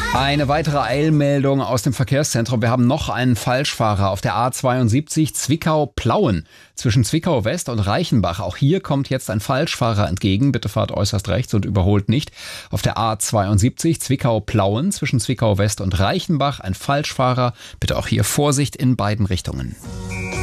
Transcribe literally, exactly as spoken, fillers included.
Eine weitere Eilmeldung aus dem Verkehrszentrum. Wir haben noch einen Falschfahrer auf der A zweiundsiebzig Zwickau-Plauen zwischen Zwickau West und Reichenbach. Auch hier kommt jetzt ein Falschfahrer entgegen. Bitte fahrt äußerst rechts und überholt nicht. Auf der A zweiundsiebzig Zwickau-Plauen zwischen Zwickau West und Reichenbach ein Falschfahrer. Bitte auch hier Vorsicht in beiden Richtungen.